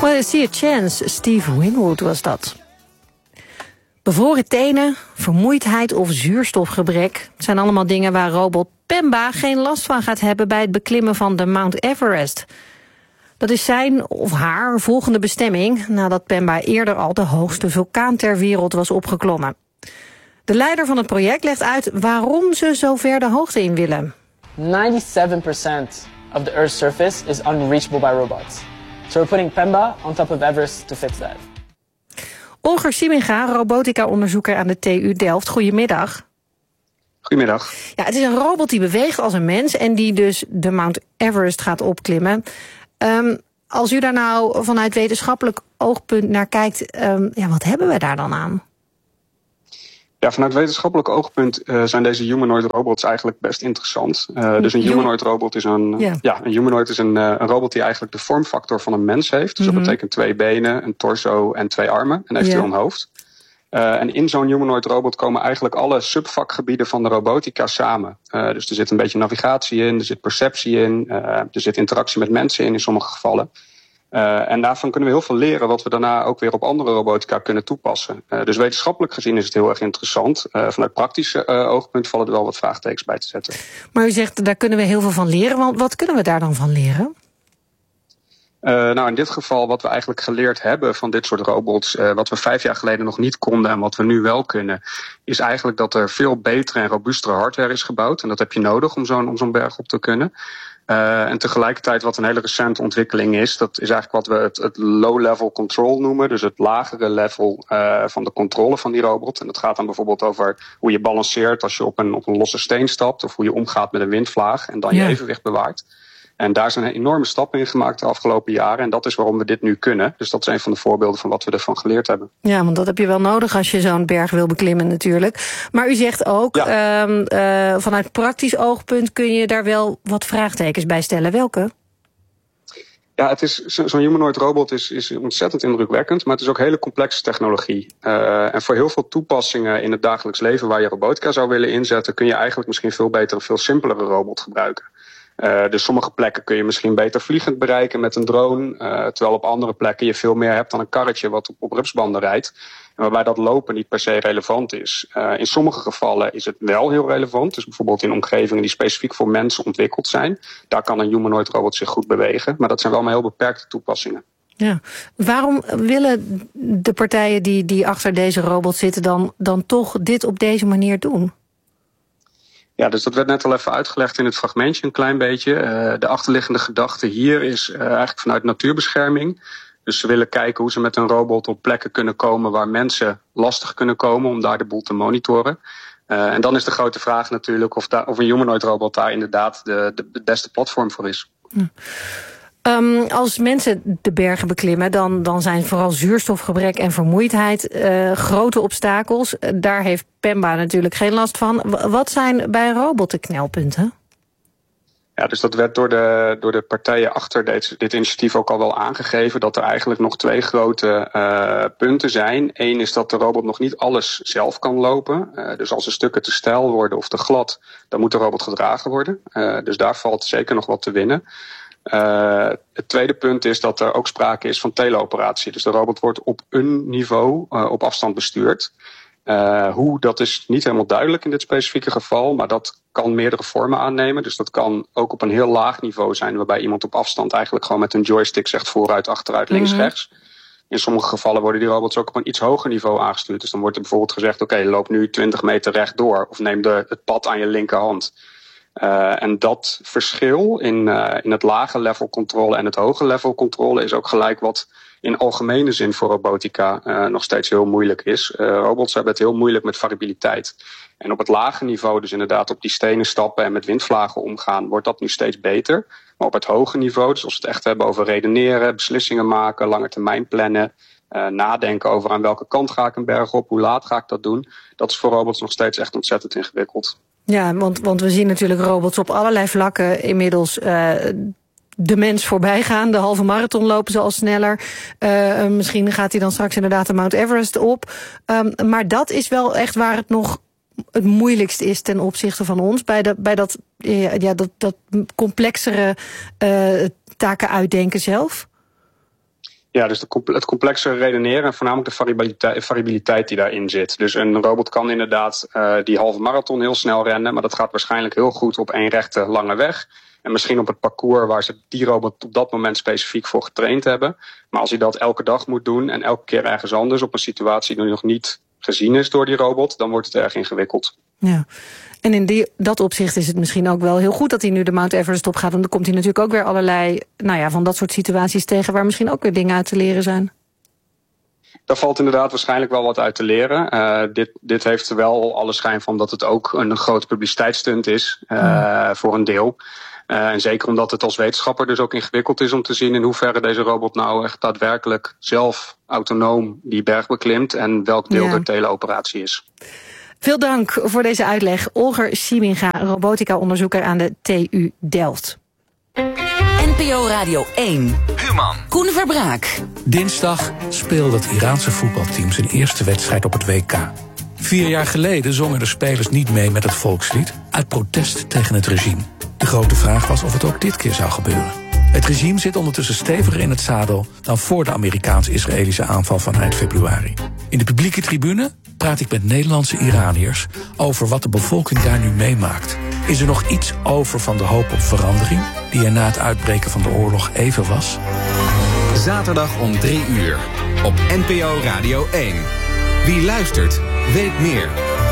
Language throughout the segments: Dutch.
Well, I see a chance. Steve Winwood was dat. Bevroren tenen, vermoeidheid of zuurstofgebrek. Het zijn allemaal dingen waar robot Pemba geen last van gaat hebben bij het beklimmen van de Mount Everest. Dat is zijn of haar volgende bestemming, nadat Pemba eerder al de hoogste vulkaan ter wereld was opgeklommen. De leider van het project legt uit waarom ze zo ver de hoogte in willen. 97% of the Earth's surface is unreachable by robots. So we're putting Pemba on top of Everest to fix that. Olger Sieminga, robotica-onderzoeker aan de TU Delft. Goedemiddag. Goedemiddag. Ja, het is een robot die beweegt als een mens en die dus de Mount Everest gaat opklimmen. Als u daar nou vanuit wetenschappelijk oogpunt naar kijkt, wat hebben we daar dan aan? Ja, vanuit wetenschappelijk oogpunt zijn deze humanoid robots eigenlijk best interessant. Dus een humanoid robot is een robot die eigenlijk de vormfactor van een mens heeft. Dus dat betekent 2 benen, een torso en 2 armen en eventueel een hoofd. En in zo'n humanoid robot komen eigenlijk alle subvakgebieden van de robotica samen. Dus er zit een beetje navigatie in, er zit perceptie in, er zit interactie met mensen in sommige gevallen. En daarvan kunnen we heel veel leren wat we daarna ook weer op andere robotica kunnen toepassen. Dus wetenschappelijk gezien is het heel erg interessant. Vanuit praktische oogpunt vallen er wel wat vraagtekens bij te zetten. Maar u zegt, daar kunnen we heel veel van leren. Want wat kunnen we daar dan van leren? In dit geval wat we eigenlijk geleerd hebben van dit soort robots, wat we 5 jaar geleden nog niet konden en wat we nu wel kunnen, is eigenlijk dat er veel betere en robuustere hardware is gebouwd. En dat heb je nodig om zo'n berg op te kunnen. En tegelijkertijd wat een hele recente ontwikkeling is, dat is eigenlijk wat we het low-level control noemen. Dus het lagere level van de controle van die robot. En dat gaat dan bijvoorbeeld over hoe je balanceert als je op een losse steen stapt, of hoe je omgaat met een windvlaag en dan je evenwicht bewaart. En daar zijn enorme stappen in gemaakt de afgelopen jaren. En dat is waarom we dit nu kunnen. Dus dat is een van de voorbeelden van wat we ervan geleerd hebben. Ja, want dat heb je wel nodig als je zo'n berg wil beklimmen natuurlijk. Maar u zegt ook, vanuit praktisch oogpunt kun je daar wel wat vraagtekens bij stellen. Welke? Ja, het is zo'n humanoid robot is ontzettend indrukwekkend, maar het is ook hele complexe technologie. En voor heel veel toepassingen in het dagelijks leven waar je robotica zou willen inzetten, kun je eigenlijk misschien veel beter een veel simpelere robot gebruiken. Dus sommige plekken kun je misschien beter vliegend bereiken met een drone. Terwijl op andere plekken je veel meer hebt dan een karretje wat op rupsbanden rijdt. En waarbij dat lopen niet per se relevant is. In sommige gevallen is het wel heel relevant. Dus bijvoorbeeld in omgevingen die specifiek voor mensen ontwikkeld zijn. Daar kan een humanoid robot zich goed bewegen. Maar dat zijn wel maar heel beperkte toepassingen. Ja. Waarom willen de partijen die achter deze robot zitten dan toch dit op deze manier doen? Ja, dus dat werd net al even uitgelegd in het fragmentje een klein beetje. De achterliggende gedachte hier is eigenlijk vanuit natuurbescherming. Dus ze willen kijken hoe ze met een robot op plekken kunnen komen waar mensen lastig kunnen komen om daar de boel te monitoren. En dan is de grote vraag natuurlijk of een humanoid robot daar inderdaad de beste platform voor is. Als mensen de bergen beklimmen, dan zijn vooral zuurstofgebrek en vermoeidheid grote obstakels. Daar heeft Pemba natuurlijk geen last van. Wat zijn bij een robot de knelpunten? Ja, dus dat werd door de partijen achter dit initiatief ook al wel aangegeven, dat er eigenlijk nog 2 grote punten zijn. Eén is dat de robot nog niet alles zelf kan lopen. Dus als de stukken te steil worden of te glad, dan moet de robot gedragen worden. Dus daar valt zeker nog wat te winnen. Het tweede punt is dat er ook sprake is van teleoperatie. Dus de robot wordt op een niveau op afstand bestuurd. Hoe, dat is niet helemaal duidelijk in dit specifieke geval, maar dat kan meerdere vormen aannemen. Dus dat kan ook op een heel laag niveau zijn, waarbij iemand op afstand eigenlijk gewoon met een joystick zegt vooruit, achteruit, links, rechts. In sommige gevallen worden die robots ook op een iets hoger niveau aangestuurd. Dus dan wordt er bijvoorbeeld gezegd, oké, loop nu 20 meter rechtdoor of neem het pad aan je linkerhand. En dat verschil in het lage level controle en het hoge level controle is ook gelijk wat in algemene zin voor robotica nog steeds heel moeilijk is. Robots hebben het heel moeilijk met variabiliteit. En op het lage niveau, dus inderdaad op die stenen stappen en met windvlagen omgaan, wordt dat nu steeds beter. Maar op het hoge niveau, dus als we het echt hebben over redeneren, beslissingen maken, lange termijn plannen, nadenken over aan welke kant ga ik een berg op, hoe laat ga ik dat doen, dat is voor robots nog steeds echt ontzettend ingewikkeld. Ja, want we zien natuurlijk robots op allerlei vlakken inmiddels de mens voorbij gaan. De halve marathon lopen ze al sneller. Misschien gaat hij dan straks inderdaad de Mount Everest op. Maar dat is wel echt waar het nog het moeilijkst is ten opzichte van ons. Bij dat complexere taken uitdenken zelf. Ja, dus het complexe redeneren en voornamelijk de variabiliteit die daarin zit. Dus een robot kan inderdaad die halve marathon heel snel rennen, maar dat gaat waarschijnlijk heel goed op één rechte lange weg. En misschien op het parcours waar ze die robot op dat moment specifiek voor getraind hebben. Maar als hij dat elke dag moet doen en elke keer ergens anders op een situatie die nog niet gezien is door die robot, dan wordt het erg ingewikkeld. Ja. En in dat opzicht is het misschien ook wel heel goed dat hij nu de Mount Everest op gaat. Want dan komt hij natuurlijk ook weer allerlei van dat soort situaties tegen waar misschien ook weer dingen uit te leren zijn. Daar valt inderdaad waarschijnlijk wel wat uit te leren. Dit heeft wel alle schijn van dat het ook een grote publiciteitsstunt is voor een deel. En zeker omdat het als wetenschapper dus ook ingewikkeld is om te zien in hoeverre deze robot nou echt daadwerkelijk zelf autonoom die berg beklimt en welk deel de teleoperatie is. Veel dank voor deze uitleg. Olger Sieminga, robotica-onderzoeker aan de TU Delft. NPO Radio 1. Human. Koen Verbraak. Dinsdag speelde het Iraanse voetbalteam zijn eerste wedstrijd op het WK. 4 jaar geleden zongen de spelers niet mee met het volkslied uit protest tegen het regime. De grote vraag was of het ook dit keer zou gebeuren. Het regime zit ondertussen steviger in het zadel dan voor de Amerikaans-Israëlische aanval van eind februari. In de publieke tribune praat ik met Nederlandse Iraniërs over wat de bevolking daar nu meemaakt. Is er nog iets over van de hoop op verandering die er na het uitbreken van de oorlog even was? Zaterdag om 3 uur op NPO Radio 1. Wie luistert, weet meer.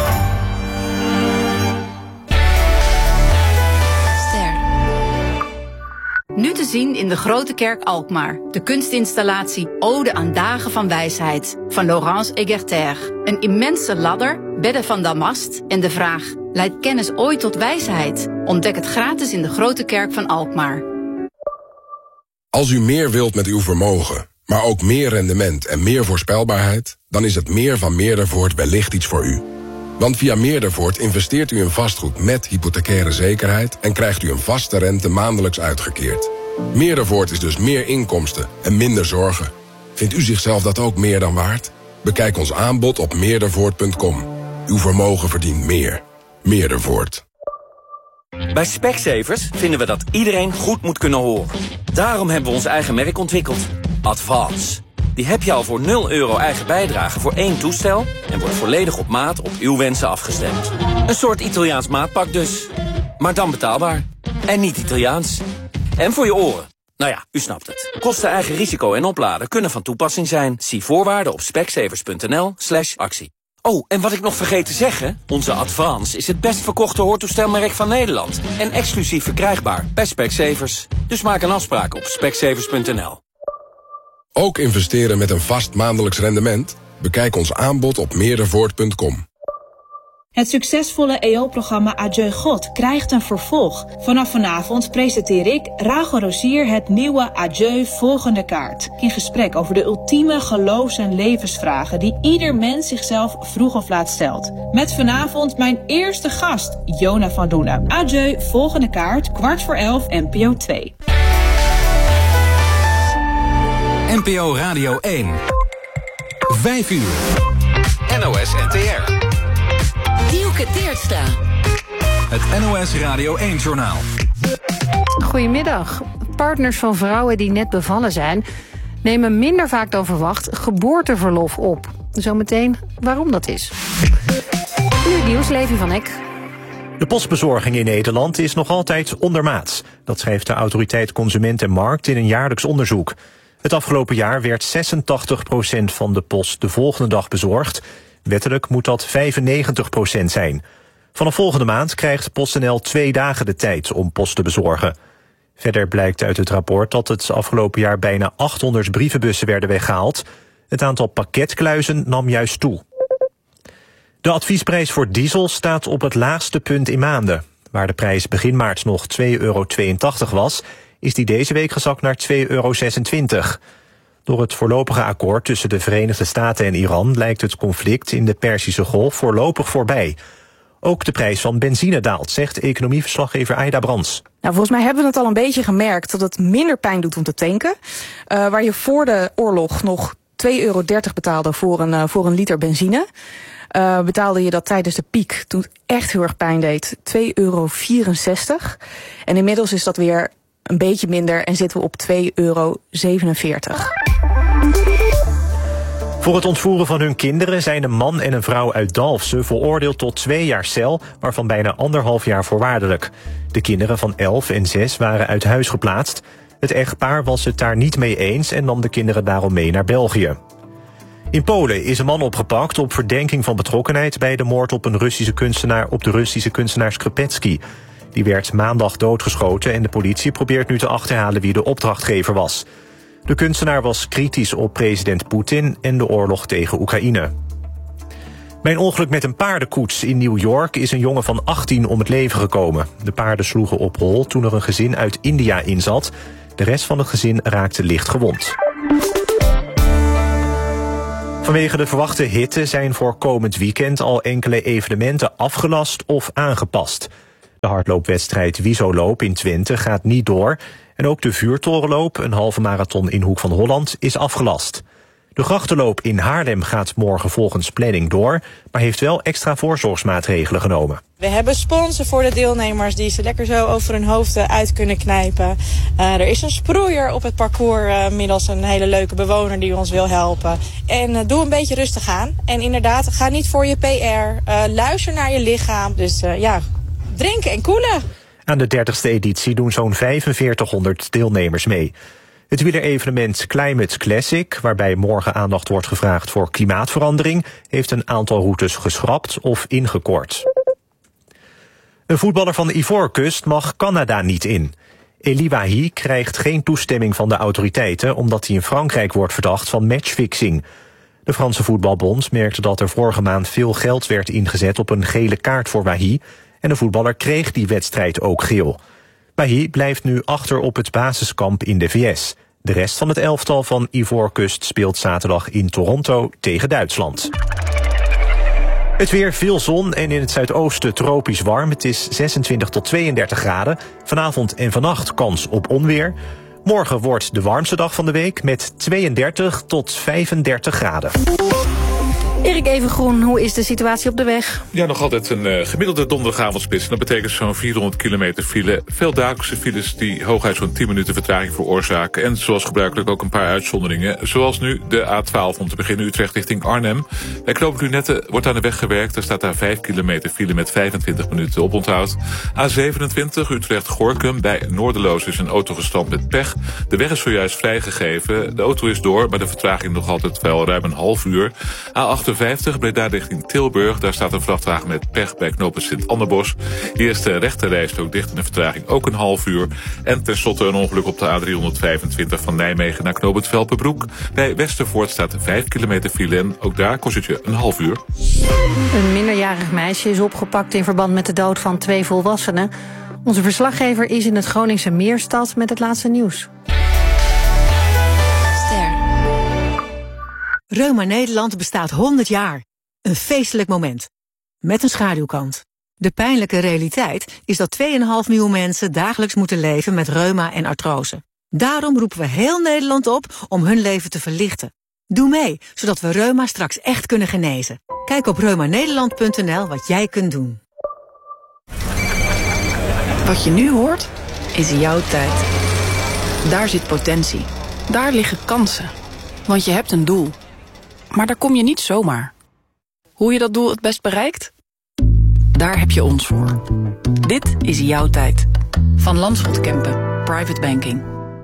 Nu te zien in de Grote Kerk Alkmaar. De kunstinstallatie Ode aan Dagen van Wijsheid van Laurence Egerter. Een immense ladder, bedden van damast en de vraag: leidt kennis ooit tot wijsheid? Ontdek het gratis in de Grote Kerk van Alkmaar. Als u meer wilt met uw vermogen, maar ook meer rendement en meer voorspelbaarheid, dan is het meer van Meerdervoort wellicht iets voor u. Want via Meerdervoort investeert u in vastgoed met hypothecaire zekerheid en krijgt u een vaste rente maandelijks uitgekeerd. Meerdervoort is dus meer inkomsten en minder zorgen. Vindt u zichzelf dat ook meer dan waard? Bekijk ons aanbod op meerdervoort.com. Uw vermogen verdient meer. Meerdervoort. Bij Specsavers vinden we dat iedereen goed moet kunnen horen. Daarom hebben we ons eigen merk ontwikkeld. Advance. Die heb je al voor €0 eigen bijdrage voor 1 toestel en wordt volledig op maat op uw wensen afgestemd. Een soort Italiaans maatpak dus. Maar dan betaalbaar. En niet Italiaans. En voor je oren. Nou ja, u snapt het. Kosten, eigen risico en opladen kunnen van toepassing zijn. Zie voorwaarden op specsavers.nl/actie. Oh, en wat ik nog vergeet te zeggen, onze Advance is het best verkochte hoortoestelmerk van Nederland. En exclusief verkrijgbaar bij Specsavers. Dus maak een afspraak op specsavers.nl. Ook investeren met een vast maandelijks rendement? Bekijk ons aanbod op meerdervoort.com. Het succesvolle EO-programma Adieu God krijgt een vervolg. Vanaf vanavond presenteer ik, Rachel Rosier, het nieuwe Adieu Volgende Kaart. In gesprek over de ultieme geloofs- en levensvragen die ieder mens zichzelf vroeg of laat stelt. Met vanavond mijn eerste gast, Jona van Doenen. Adieu Volgende Kaart, 11:15, NPO 2. NPO Radio 1. 5 uur. NOS NTR. Dielke Teertstra. Het NOS Radio 1-journaal. Goedemiddag. Partners van vrouwen die net bevallen zijn nemen minder vaak dan verwacht geboorteverlof op. Zometeen waarom dat is. Nu het nieuws, Levi van Eck. De postbezorging in Nederland is nog altijd ondermaats. Dat schrijft de Autoriteit Consument en Markt in een jaarlijks onderzoek. Het afgelopen jaar werd 86% van de post de volgende dag bezorgd. Wettelijk moet dat 95% zijn. Vanaf volgende maand krijgt PostNL 2 dagen de tijd om post te bezorgen. Verder blijkt uit het rapport dat het afgelopen jaar bijna 800 brievenbussen werden weggehaald. Het aantal pakketkluizen nam juist toe. De adviesprijs voor diesel staat op het laagste punt in maanden. Waar de prijs begin maart nog €2,82 was, is die deze week gezakt naar €2,26. Door het voorlopige akkoord tussen de Verenigde Staten en Iran lijkt het conflict in de Perzische Golf voorlopig voorbij. Ook de prijs van benzine daalt, zegt economieverslaggever Aida Brands. Nou, volgens mij hebben we het al een beetje gemerkt dat het minder pijn doet om te tanken. Waar je voor de oorlog nog €2,30 betaalde voor een liter benzine, betaalde je dat tijdens de piek, toen het echt heel erg pijn deed, €2,64. En inmiddels is dat weer een beetje minder en zitten we op €2,47. Voor het ontvoeren van hun kinderen zijn een man en een vrouw uit Dalfsen veroordeeld tot 2 jaar cel, waarvan bijna 1,5 jaar voorwaardelijk. De kinderen van 11 en 6 waren uit huis geplaatst. Het echtpaar was het daar niet mee eens en nam de kinderen daarom mee naar België. In Polen is een man opgepakt op verdenking van betrokkenheid bij de moord op de Russische kunstenaar Skrupecki. Die werd maandag doodgeschoten en de politie probeert nu te achterhalen wie de opdrachtgever was. De kunstenaar was kritisch op president Poetin en de oorlog tegen Oekraïne. Bij een ongeluk met een paardenkoets in New York is een jongen van 18 om het leven gekomen. De paarden sloegen op hol toen er een gezin uit India in zat. De rest van het gezin raakte licht gewond. Vanwege de verwachte hitte zijn voor komend weekend al enkele evenementen afgelast of aangepast. De hardloopwedstrijd Wiesoloop in Twente gaat niet door. En ook de vuurtorenloop, een halve marathon in Hoek van Holland, is afgelast. De grachtenloop in Haarlem gaat morgen volgens planning door, maar heeft wel extra voorzorgsmaatregelen genomen. We hebben sponsen voor de deelnemers die ze lekker zo over hun hoofd uit kunnen knijpen. Er is een sproeier op het parcours middels een hele leuke bewoner die ons wil helpen. En doe een beetje rustig aan. En inderdaad, ga niet voor je PR. Luister naar je lichaam. Dus drinken en koelen. Aan de 30e editie doen zo'n 4500 deelnemers mee. Het wielerevenement Climate Classic, waarbij morgen aandacht wordt gevraagd voor klimaatverandering, heeft een aantal routes geschrapt of ingekort. Een voetballer van de Ivoorkust mag Canada niet in. Elie Wahi krijgt geen toestemming van de autoriteiten omdat hij in Frankrijk wordt verdacht van matchfixing. De Franse voetbalbond merkte dat er vorige maand veel geld werd ingezet op een gele kaart voor Wahi en de voetballer kreeg die wedstrijd ook geel. Wahi blijft nu achter op het basiskamp in de VS. De rest van het elftal van Ivoorkust speelt zaterdag in Toronto tegen Duitsland. Het weer, veel zon en in het zuidoosten tropisch warm. Het is 26 tot 32 graden. Vanavond en vannacht kans op onweer. Morgen wordt de warmste dag van de week met 32 tot 35 graden. Erik Evengroen, hoe is de situatie op de weg? Ja, nog altijd een gemiddelde donderdagavondspits. Dat betekent zo'n 400 kilometer file. Veel dagelijkse files die hooguit zo'n 10 minuten vertraging veroorzaken. En zoals gebruikelijk ook een paar uitzonderingen. Zoals nu de A12 om te beginnen Utrecht richting Arnhem. Bij Knooppunt Lunette wordt aan de weg gewerkt. Er staat daar 5 kilometer file met 25 minuten oponthoud. A27 Utrecht-Gorkum. Bij Noorderloos is een auto gestrand met pech. De weg is zojuist vrijgegeven. De auto is door, maar de vertraging nog altijd wel ruim een half uur. A58 Breda richting Tilburg. Daar staat een vrachtwagen met pech bij knooppunt Sint-Anderbos. Hier is de rechterrijstrook dicht en de vertraging ook een half uur. En tenslotte een ongeluk op de A325 van Nijmegen naar knooppunt Velpenbroek. Bij Westervoort staat 5 kilometer file en ook daar kost het je een half uur. Een minderjarig meisje is opgepakt in verband met de dood van 2 volwassenen. Onze verslaggever is in het Groningse Meerstad met het laatste nieuws. Reuma Nederland bestaat 100 jaar. Een feestelijk moment. Met een schaduwkant. De pijnlijke realiteit is dat 2,5 miljoen mensen dagelijks moeten leven met reuma en artrose. Daarom roepen we heel Nederland op om hun leven te verlichten. Doe mee, zodat we reuma straks echt kunnen genezen. Kijk op reumanederland.nl wat jij kunt doen. Wat je nu hoort, is jouw tijd. Daar zit potentie. Daar liggen kansen. Want je hebt een doel. Maar daar kom je niet zomaar. Hoe je dat doel het best bereikt? Daar heb je ons voor. Dit is jouw tijd. Van Landschot Kempen, Private Banking.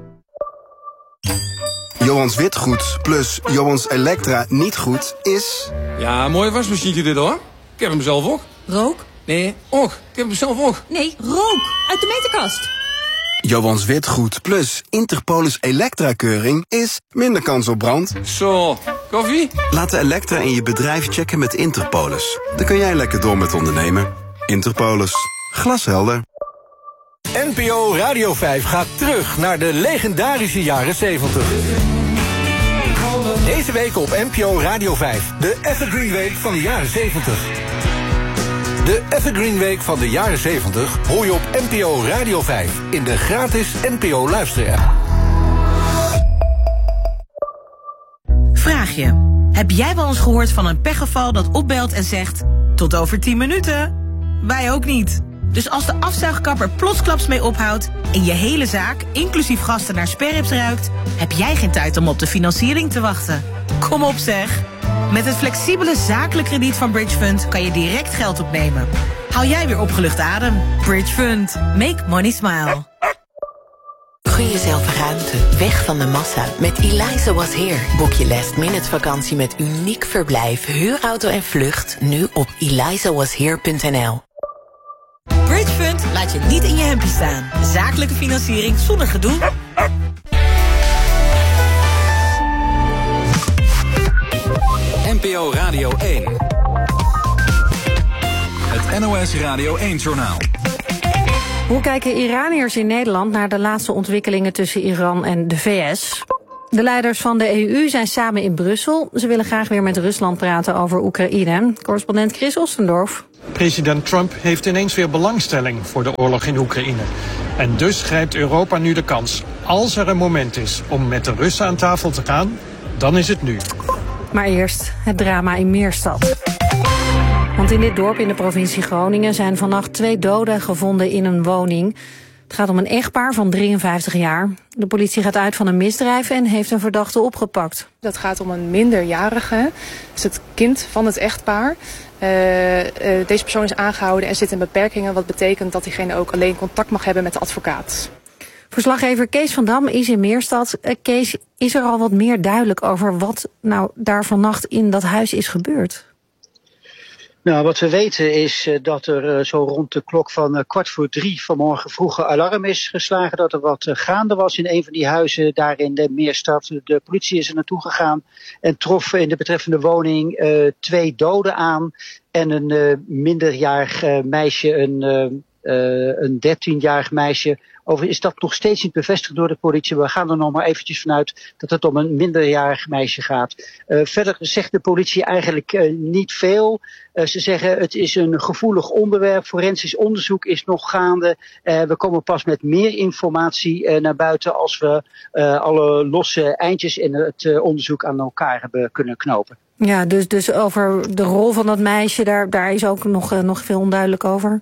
Johans Witgoed plus Johans Elektra niet goed is... Ja, mooi wasmachientje dit hoor. Ik heb hem zelf ook. Rook? Nee, och. Ik heb hem zelf ook. Nee, rook. Uit de meterkast. Johans Witgoed plus Interpolis Elektra-keuring is minder kans op brand. Zo, koffie? Laat de Elektra in je bedrijf checken met Interpolis. Dan kun jij lekker door met ondernemen. Interpolis. Glashelder. NPO Radio 5 gaat terug naar de legendarische jaren 70. Deze week op NPO Radio 5. De Evergreen Week van de jaren 70. De Evergreen Week van de jaren 70 hoor je op NPO Radio 5 in de gratis NPO luister-app. Vraag je, heb jij wel eens gehoord van een pechgeval dat opbelt en zegt... tot over 10 minuten? Wij ook niet. Dus als de afzuigkap er plotsklaps mee ophoudt en je hele zaak, inclusief gasten, naar sperrips ruikt, heb jij geen tijd om op de financiering te wachten. Kom op zeg! Met het flexibele zakelijk krediet van Bridge Fund kan je direct geld opnemen. Haal jij weer opgelucht adem. Bridge Fund. Make money smile. Gun jezelf ruimte, weg van de massa. Met Eliza Was Here boek je last-minute vakantie met uniek verblijf, huurauto en vlucht. Nu op elizawashere.nl. Bridge Fund laat je niet in je hempje staan. Zakelijke financiering zonder gedoe. NPO Radio 1. Het NOS Radio 1-journaal. Hoe kijken Iraniërs in Nederland naar de laatste ontwikkelingen tussen Iran en de VS? De leiders van de EU zijn samen in Brussel. Ze willen graag weer met Rusland praten over Oekraïne. Correspondent Chris Ostendorf. President Trump heeft ineens weer belangstelling voor de oorlog in Oekraïne. En dus grijpt Europa nu de kans. Als er een moment is om met de Russen aan tafel te gaan, dan is het nu. Maar eerst het drama in Meerstad. Want in dit dorp in de provincie Groningen zijn vannacht 2 doden gevonden in een woning. Het gaat om een echtpaar van 53 jaar. De politie gaat uit van een misdrijf en heeft een verdachte opgepakt. Dat gaat om een minderjarige. Dat is het kind van het echtpaar. Deze persoon is aangehouden en zit in beperkingen. Wat betekent dat diegene ook alleen contact mag hebben met de advocaat. Verslaggever Kees van Dam is in Meerstad. Kees, is er al wat meer duidelijk over wat nou daar vannacht in dat huis is gebeurd? Nou, wat we weten is dat er zo rond de klok van 2:15 vanmorgen vroeg alarm is geslagen. Dat er wat gaande was in een van die huizen daar in de Meerstad. De politie is er naartoe gegaan en trof in de betreffende woning 2 doden aan. En een minderjarig meisje, een 13-jarig meisje. Overigens is dat nog steeds niet bevestigd door de politie. We gaan er nog maar eventjes vanuit dat het om een minderjarig meisje gaat. Verder zegt de politie eigenlijk niet veel. Ze zeggen het is een gevoelig onderwerp. Forensisch onderzoek is nog gaande. We komen pas met meer informatie naar buiten als we alle losse eindjes in het onderzoek aan elkaar hebben kunnen knopen. Ja, dus over de rol van dat meisje, daar is ook nog veel onduidelijk over.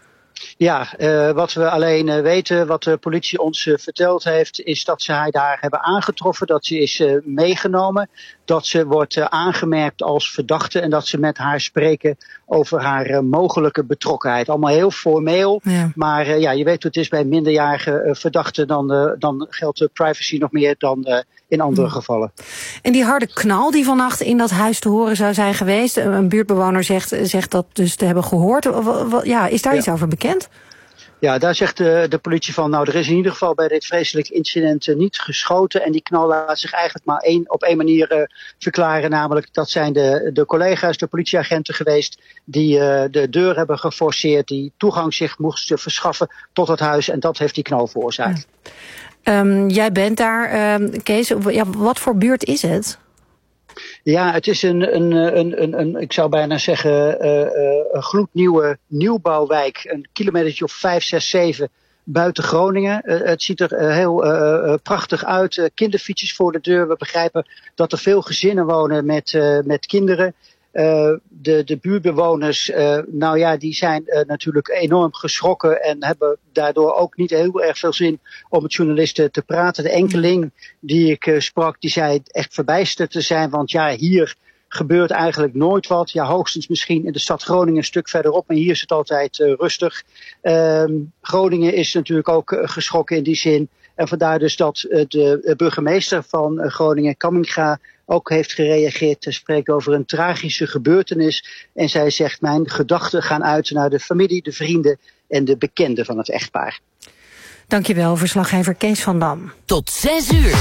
Ja, wat we alleen weten, wat de politie ons verteld heeft, is dat ze haar daar hebben aangetroffen, dat ze is meegenomen, dat ze wordt aangemerkt als verdachte en dat ze met haar spreken over haar mogelijke betrokkenheid. Allemaal heel formeel, ja. Maar je weet hoe het is bij minderjarige verdachten, dan geldt de privacy nog meer dan in andere gevallen. En die harde knal die vannacht in dat huis te horen zou zijn geweest, een buurtbewoner zegt dat dus te hebben gehoord. Is daar iets over bekend? Ja, daar zegt de politie van, er is in ieder geval bij dit vreselijk incident niet geschoten. En die knal laat zich eigenlijk maar op één manier verklaren. Namelijk, dat zijn de collega's, de politieagenten geweest die de deur hebben geforceerd. Die toegang zich moesten verschaffen tot het huis. En dat heeft die knal veroorzaakt. Ja. Jij bent daar, Kees. Wat voor buurt is het? Ja, het is een ik zou bijna zeggen, een gloednieuwe nieuwbouwwijk. Een kilometertje of 5, 6, 7 buiten Groningen. Het ziet er heel prachtig uit. Kinderfietsjes voor de deur. We begrijpen dat er veel gezinnen wonen met kinderen. De buurtbewoners, die zijn natuurlijk enorm geschrokken en hebben daardoor ook niet heel erg veel zin om met journalisten te praten. De enkeling die ik sprak, die zei echt verbijsterd te zijn, want hier gebeurt eigenlijk nooit wat. Ja, hoogstens misschien in de stad Groningen een stuk verderop, maar hier is het altijd rustig. Groningen is natuurlijk ook geschrokken in die zin. En vandaar dus dat de burgemeester van Groningen, Kamminga, ook heeft gereageerd te spreken over een tragische gebeurtenis. En zij zegt, mijn gedachten gaan uit naar de familie, de vrienden en de bekenden van het echtpaar. Dankjewel, verslaggever Kees van Dam. Tot 6 uur.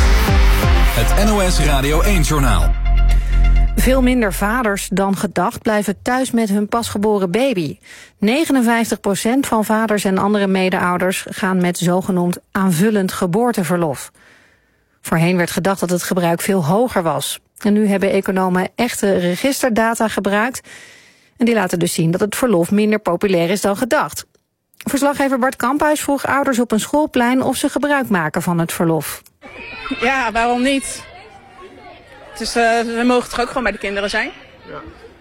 Het NOS Radio 1-journaal. Veel minder vaders dan gedacht blijven thuis met hun pasgeboren baby. 59% van vaders en andere medeouders gaan met zogenoemd aanvullend geboorteverlof. Voorheen werd gedacht dat het gebruik veel hoger was. En nu hebben economen echte registerdata gebruikt. En die laten dus zien dat het verlof minder populair is dan gedacht. Verslaggever Bart Kamphuis vroeg ouders op een schoolplein of ze gebruik maken van het verlof. Ja, waarom niet? Dus we mogen toch ook gewoon bij de kinderen zijn? Ja.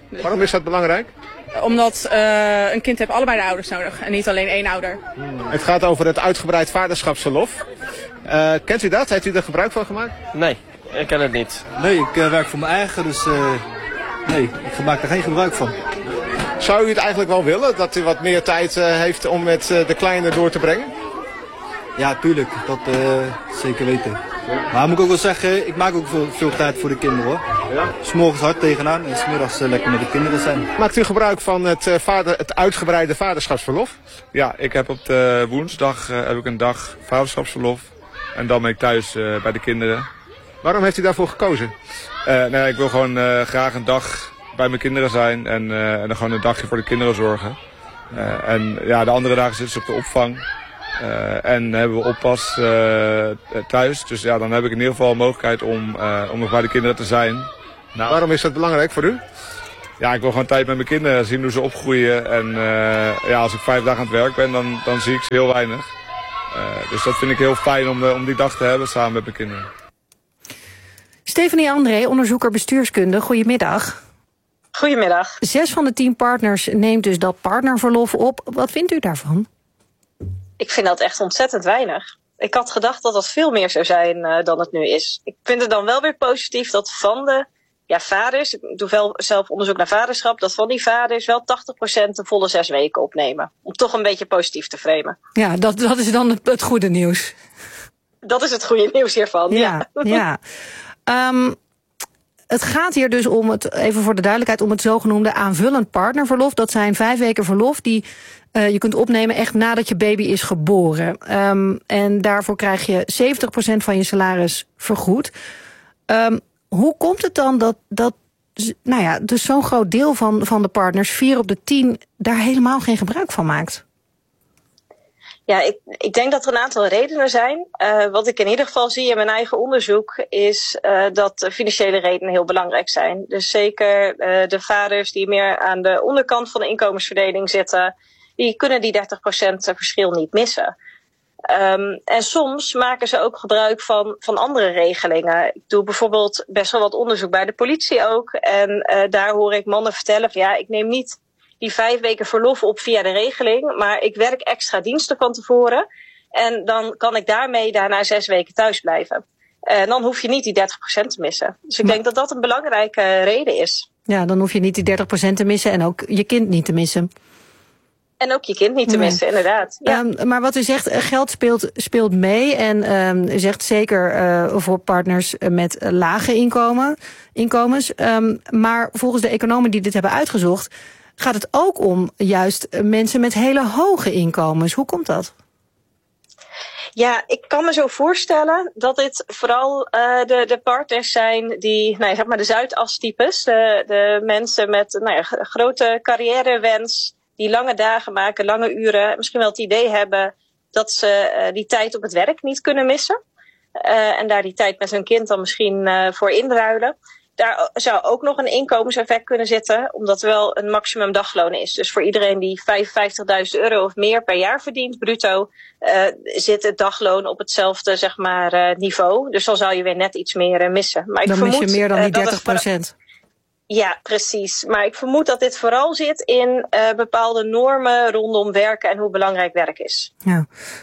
Waarom is dat belangrijk? Omdat een kind heeft allebei de ouders nodig en niet alleen één ouder. Het gaat over het uitgebreid vaderschapsverlof. Kent u dat? Heeft u er gebruik van gemaakt? Nee, ik ken het niet. Nee, ik werk voor mijn eigen, dus nee, ik maak er geen gebruik van. Zou u het eigenlijk wel willen, dat u wat meer tijd heeft om met de kleine door te brengen? Ja, tuurlijk. Dat zeker weten. Maar moet ik ook wel zeggen, ik maak ook veel tijd voor de kinderen hoor. Ja? 's Morgens hard tegenaan en 's middags lekker met de kinderen zijn. Maakt u gebruik van het uitgebreide vaderschapsverlof? Ja, ik heb op de woensdag heb ik een dag vaderschapsverlof. En dan ben ik thuis bij de kinderen. Waarom heeft u daarvoor gekozen? Ik wil gewoon graag een dag bij mijn kinderen zijn en dan gewoon een dagje voor de kinderen zorgen. En ja, de andere dagen zitten ze op de opvang. En hebben we oppas thuis. Dus ja, dan heb ik in ieder geval een mogelijkheid om nog bij de kinderen te zijn. Nou, waarom is dat belangrijk voor u? Ja, ik wil gewoon tijd met mijn kinderen zien hoe ze opgroeien. En als ik 5 dagen aan het werk ben, dan zie ik ze heel weinig. Dus dat vind ik heel fijn om die dag te hebben samen met mijn kinderen. Stefanie André, onderzoeker bestuurskunde. Goedemiddag. Goedemiddag. 6 van de 10 partners neemt dus dat partnerverlof op. Wat vindt u daarvan? Ik vind dat echt ontzettend weinig. Ik had gedacht dat dat veel meer zou zijn dan het nu is. Ik vind het dan wel weer positief dat van de vaders, ik doe wel zelf onderzoek naar vaderschap, dat van die vaders wel 80% de volle 6 weken opnemen. Om toch een beetje positief te framen. Ja, dat is dan het goede nieuws. Dat is het goede nieuws hiervan, ja. Het gaat hier dus om even voor de duidelijkheid, om het zogenoemde aanvullend partnerverlof. Dat zijn 5 weken verlof die je kunt opnemen echt nadat je baby is geboren. En daarvoor krijg je 70% van je salaris vergoed. Hoe komt het dan dat dus zo'n groot deel van de partners, 4 op de 10, daar helemaal geen gebruik van maakt? Ja, ik denk dat er een aantal redenen zijn. Wat ik in ieder geval zie in mijn eigen onderzoek is dat financiële redenen heel belangrijk zijn. Dus zeker de vaders die meer aan de onderkant van de inkomensverdeling zitten, die kunnen die 30% verschil niet missen. En soms maken ze ook gebruik van andere regelingen. Ik doe bijvoorbeeld best wel wat onderzoek bij de politie ook. En daar hoor ik mannen vertellen van ik neem niet die 5 weken verlof op via de regeling, maar ik werk extra diensten van tevoren. En dan kan ik daarmee daarna 6 weken thuis blijven. En dan hoef je niet die 30% te missen. Dus ik denk dat dat een belangrijke reden is. Ja, dan hoef je niet die 30% te missen en ook je kind niet te missen. En ook je kind niet te missen, inderdaad. Ja. Maar wat u zegt, geld speelt mee. En u zegt zeker voor partners met lage inkomens. Maar volgens de economen die dit hebben uitgezocht, gaat het ook om juist mensen met hele hoge inkomens. Hoe komt dat? Ja, ik kan me zo voorstellen dat dit vooral de partners zijn die, zeg maar de Zuidas-types. De mensen met grote carrièrewens, die lange dagen maken, lange uren. Misschien wel het idee hebben dat ze die tijd op het werk niet kunnen missen. En daar die tijd met hun kind dan misschien voor inruilen. Daar zou ook nog een inkomenseffect kunnen zitten, omdat er wel een maximum dagloon is. Dus voor iedereen die €55.000 of meer per jaar verdient, bruto, zit het dagloon op hetzelfde niveau. Dus dan zou je weer net iets meer missen. Maar ik vermoed, mis je meer dan die 30%. Ja, precies. Maar ik vermoed dat dit vooral zit in bepaalde normen rondom werken en hoe belangrijk werk is. Ja.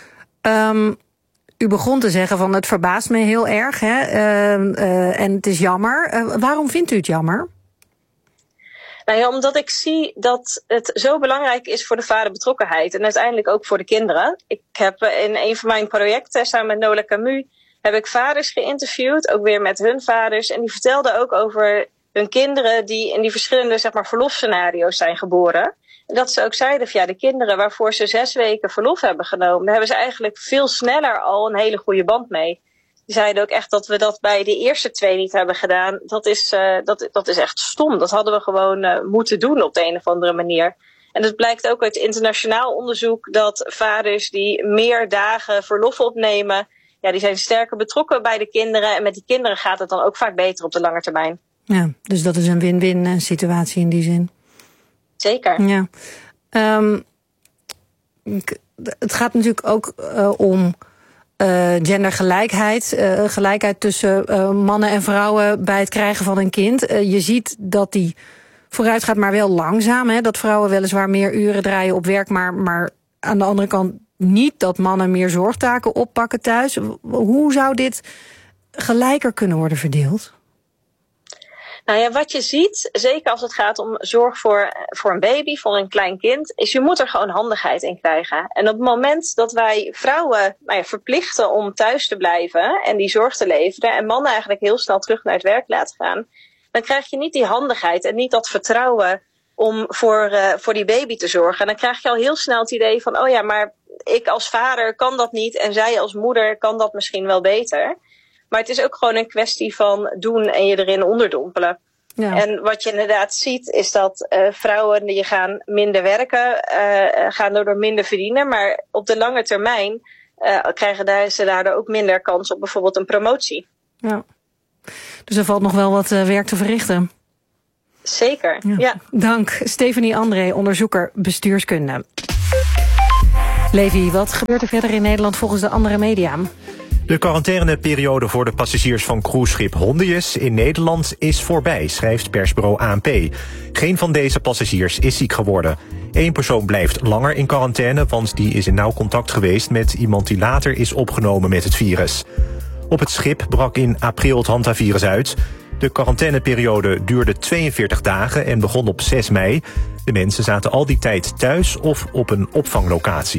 U begon te zeggen van het verbaast me heel erg, hè? En het is jammer. Waarom vindt u het jammer? Omdat ik zie dat het zo belangrijk is voor de vaderbetrokkenheid en uiteindelijk ook voor de kinderen. Ik heb in een van mijn projecten samen met Nola Camus heb ik vaders geïnterviewd, ook weer met hun vaders. En die vertelden ook over hun kinderen die in die verschillende verlofscenario's zijn geboren. En dat ze ook zeiden van de kinderen waarvoor ze 6 weken verlof hebben genomen, daar hebben ze eigenlijk veel sneller al een hele goede band mee. Die zeiden ook echt dat we dat bij de eerste 2 niet hebben gedaan. Dat is echt stom. Dat hadden we gewoon moeten doen op de een of andere manier. En het blijkt ook uit internationaal onderzoek dat vaders die meer dagen verlof opnemen, die zijn sterker betrokken bij de kinderen. En met die kinderen gaat het dan ook vaak beter op de lange termijn. Ja, dus dat is een win-win situatie in die zin. Zeker. Ja. Het gaat natuurlijk ook om gendergelijkheid. Gelijkheid tussen mannen en vrouwen bij het krijgen van een kind. Je ziet dat die vooruit gaat, maar wel langzaam. Hè? Dat vrouwen weliswaar meer uren draaien op werk, maar aan de andere kant niet dat mannen meer zorgtaken oppakken thuis. Hoe zou dit gelijker kunnen worden verdeeld? Nou ja, wat je ziet, zeker als het gaat om zorg voor een baby, voor een klein kind, is je moet er gewoon handigheid in krijgen. En op het moment dat wij vrouwen verplichten om thuis te blijven en die zorg te leveren en mannen eigenlijk heel snel terug naar het werk laten gaan, dan krijg je niet die handigheid en niet dat vertrouwen om voor die baby te zorgen. En dan krijg je al heel snel het idee van, oh ja, maar ik als vader kan dat niet en zij als moeder kan dat misschien wel beter. Maar het is ook gewoon een kwestie van doen en je erin onderdompelen. Ja. En wat je inderdaad ziet is dat vrouwen die gaan minder werken, gaan daardoor minder verdienen. Maar op de lange termijn krijgen ze daardoor ook minder kans op bijvoorbeeld een promotie. Ja. Dus er valt nog wel wat werk te verrichten. Zeker, ja. Dank, Stefanie André, onderzoeker bestuurskunde. Levi, wat gebeurt er verder in Nederland volgens de andere media? De quarantaineperiode voor de passagiers van cruiseschip Hondius in Nederland is voorbij, schrijft persbureau ANP. Geen van deze passagiers is ziek geworden. 1 persoon blijft langer in quarantaine, want die is in nauw contact geweest met iemand die later is opgenomen met het virus. Op het schip brak in april het hantavirus uit. De quarantaineperiode duurde 42 dagen en begon op 6 mei. De mensen zaten al die tijd thuis of op een opvanglocatie.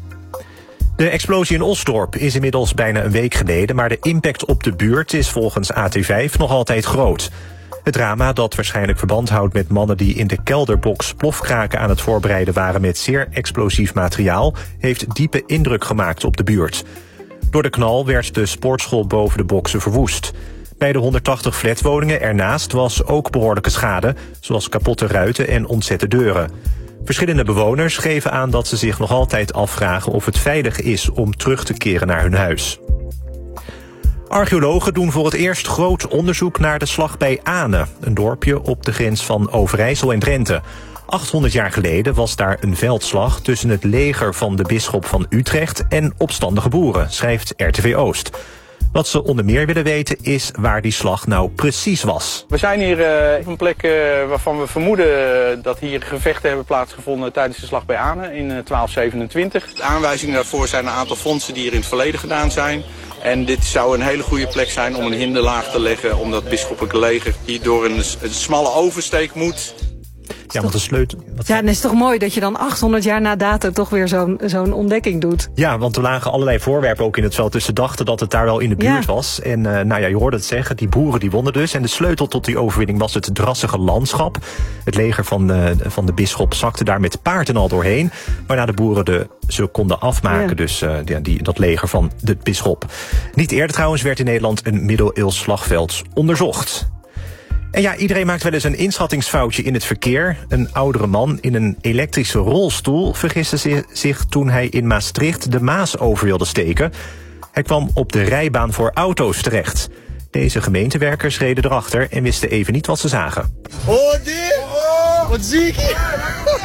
De explosie in Osdorp is inmiddels bijna een week geleden, maar de impact op de buurt is volgens AT5 nog altijd groot. Het drama, dat waarschijnlijk verband houdt met mannen die in de kelderbox plofkraken aan het voorbereiden waren met zeer explosief materiaal, heeft diepe indruk gemaakt op de buurt. Door de knal werd de sportschool boven de boksen verwoest. Bij de 180 flatwoningen ernaast was ook behoorlijke schade, zoals kapotte ruiten en ontzette deuren. Verschillende bewoners geven aan dat ze zich nog altijd afvragen of het veilig is om terug te keren naar hun huis. Archeologen doen voor het eerst groot onderzoek naar de slag bij Ane, een dorpje op de grens van Overijssel en Drenthe. 800 jaar geleden was daar een veldslag tussen het leger van de bisschop van Utrecht en opstandige boeren, schrijft RTV Oost. Wat ze onder meer willen weten is waar die slag nou precies was. We zijn hier op een plek waarvan we vermoeden dat hier gevechten hebben plaatsgevonden tijdens de slag bij Ane in 1227. De aanwijzingen daarvoor zijn een aantal fondsen die hier in het verleden gedaan zijn. En dit zou een hele goede plek zijn om een hinderlaag te leggen, omdat het bisschoppelijke leger hier door een smalle oversteek moet. Ja, want de sleutel. Ja, en het is toch mooi dat je dan 800 jaar na datum toch weer zo'n ontdekking doet. Ja, want er lagen allerlei voorwerpen ook in het veld. Dus ze dachten dat het daar wel in de buurt was. En je hoorde het zeggen, die boeren die wonnen dus. En de sleutel tot die overwinning was het drassige landschap. Het leger van de bisschop zakte daar met paard en al doorheen. Waarna de boeren ze konden afmaken, ja. Dus dat leger van de bisschop. Niet eerder trouwens werd in Nederland een middeleeuws slagveld onderzocht. En ja, iedereen maakt wel eens een inschattingsfoutje in het verkeer. Een oudere man in een elektrische rolstoel vergiste zich toen hij in Maastricht de Maas over wilde steken. Hij kwam op de rijbaan voor auto's terecht. Deze gemeentewerkers reden erachter en wisten even niet wat ze zagen. Oh, dit! Oh, wat zie ik hier?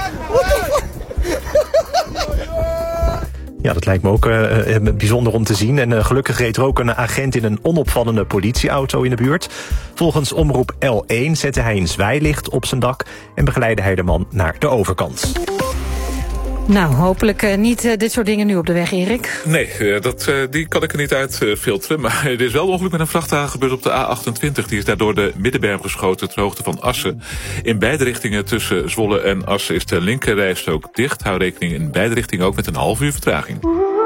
Ja, dat lijkt me ook bijzonder om te zien. En gelukkig reed er ook een agent in een onopvallende politieauto in de buurt. Volgens omroep L1 zette hij een zwaailicht op zijn dak en begeleidde hij de man naar de overkant. Nou, hopelijk niet dit soort dingen nu op de weg, Erik. Nee, die kan ik er niet uit filteren. Maar er is wel een ongeluk met een vrachtwagen gebeurd op de A28. Die is daardoor de Middenberm geschoten ter hoogte van Assen. In beide richtingen tussen Zwolle en Assen is de linkerrijstrook dicht. Hou rekening in beide richtingen ook met een half uur vertraging.